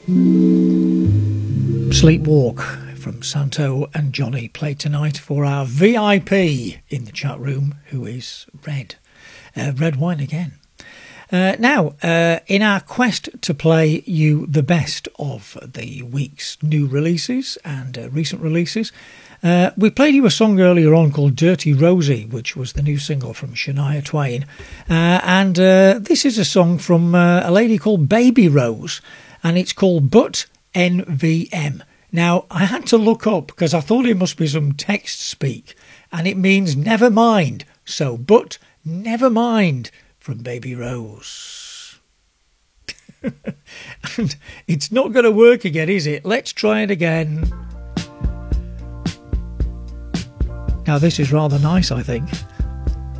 Sleepwalk from Santo and Johnny played tonight for our VIP in the chat room, who is Red. Red wine again. Now, in our quest to play you the best of the week's new releases and recent releases, we played you a song earlier on called Dirty Rosie, which was the new single from Shania Twain. And this is a song from a lady called Baby Rose, and it's called But NVM. Now, I had to look up because I thought it must be some text speak, and it means never mind. So, but never mind from Baby Rose. And it's not going to work again, is it? Let's try it again. Now, this is rather nice, I think.